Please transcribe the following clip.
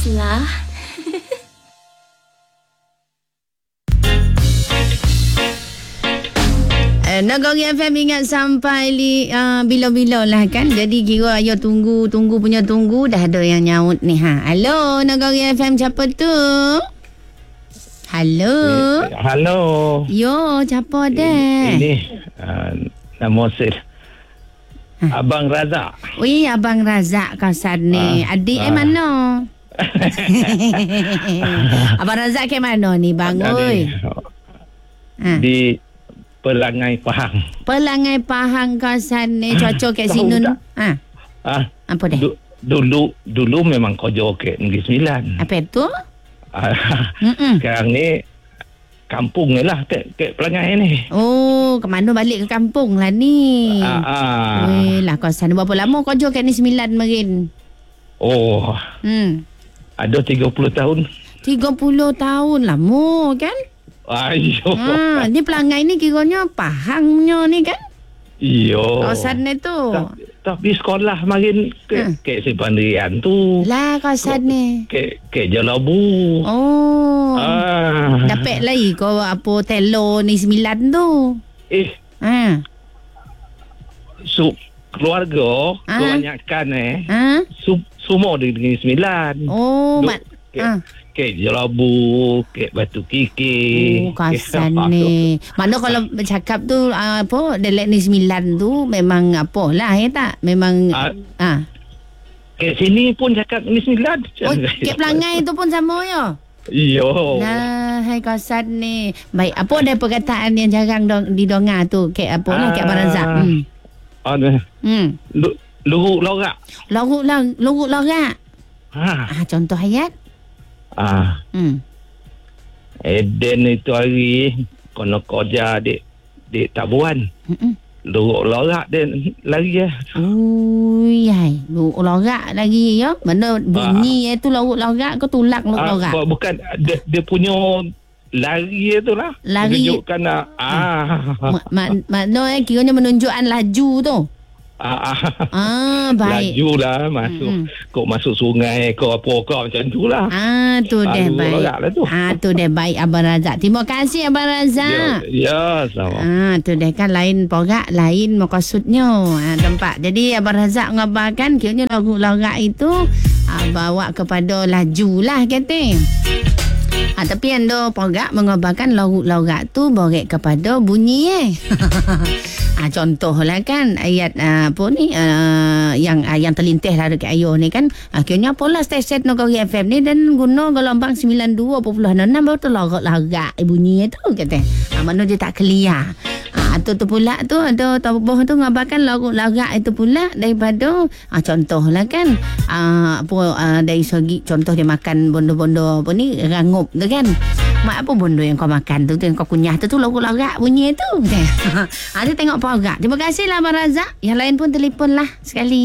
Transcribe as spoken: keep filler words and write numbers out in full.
lah. Nagori F M ingat sampai li, uh, bila-bila lah kan. Jadi kira ayo tunggu, tunggu punya tunggu. Dah ada yang nyaut ni ha. Halo Nagori F M, siapa tu? Halo. Eh, halo. Yo, siapa deh? Ini uh, nama saya ha. Abang Razak. Ui, Abang Razak kawasan ni. Ha. Adik ha. eh mana? Abang Razak ke mana ni bang? Oi. Ha. Di Pelangai Pahang. Pelangai Pahang kawasan ni. Cocok kat sini. Ha. Ha. Apa deh? Du, dulu dulu memang kojo ke Negeri Sembilan. Apa itu? Sekarang ni kampung ni lah ke, ke Pelangai ni. Oh, ke mana balik ke kampung lah ni? Ah, ah. Weh lah kawasan berapa lama kojo kat ni Sembilan marin? Oh. Hmm. Ada tiga puluh tahun. tiga puluh tahun lama kan? Ayo. Ha, ni Pelangai ni kiranya Pahangnya ni kan? Iyo. Kawasan ni tu. Tapi, tapi sekolah makin ke, ha. ke Sepandirian tu. Lah kawasan ni. Ke, ke Jalabu. Oh. Ah. Dapat lagi kau apa telo ni Sembilan tu. Eh. Ha. Sup keluarga ha? kebanyakan eh. Ha? Sup semua di Negeri Sembilan. Oh, mat. Ke, ha. ke Jalabu, ke Batu Kiki. Oh, kawasan ni. Mana kalau bercakap tu uh, apa Delek ni Sembilan tu memang apa lah ya tak? Memang ah. Uh, uh. Ke sini pun cakap ni Sembilan. Oh, ke Pelangai tu pun sama ya? Iyo. Nah, hai kawasan ni. Baik, apa ada perkataan yang jarang dong, didongar tu ke apa lah ke Abang Razak? Hmm. Ada. Hmm. Luruk lorak. Luruk lorak. Luruk lorak. Ha. Ah, contoh ayat? Ah. Hmm. Eden itu hari kono kerja di di Tabuan. Hmm. Luruk lorak dia lari ya. Ui, hai. Luruk lorak lagi ya. Mana bunyi ah. tu luruk lorak ke tulak luruk ah, lorak? Bukan dia, dia punya lari tu lah. Lari. Menunjukkan ah. Mana eh kiranya menunjukkan laju tu. Ah, ah. ah baik. Laju lah masuk. Hmm. Kau masuk sungai kau apa kau macam tu lah. Ah tu ah, deh baik. Lah tu. Ah tu deh baik Abang Razak. Terima kasih Abang Razak. Ya, ya sama. Ah tu deh kan lain porak lain maksudnya. Ah tempat. Jadi Abang Razak ngabarkan kiranya lorak itu ah, bawa kepada laju lah kata. Ah, tapi anda porak mengabarkan lorak tu borek kepada bunyi eh. Ah, contohlah kan ayat uh, apa ni uh, yang uh, yang terlintas lah dekat ayo ni kan akhirnya apalah stesen Nagori F M ni dan guna gelombang sembilan puluh dua perpuluhan enam baru tu lorak-lorak bunyi tu kata. Ah, mana dia tak clear. Ah, tu tu pula tu ada tabuh tu ngabarkan lorak-lorak itu pula daripada ah, contohlah kan ah, apa ah, dari segi contoh dia makan bondo-bondo apa ni rangup tu kan. Mak apa bondo yang kau makan tu, tu yang kau kunyah tu tu lorak-lorak bunyi tu. Ha, dia tengok porak. Terima kasihlah Abang Razak. Yang lain pun telefon lah sekali.